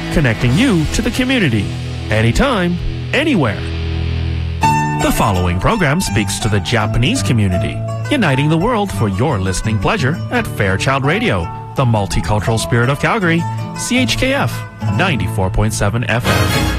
connecting you to the community. Anytime, anywhere. The following program speaks to the Japanese community, uniting the world for your listening pleasure at Fairchild Radio, the multicultural spirit of Calgary, CHKF 94.7 FM.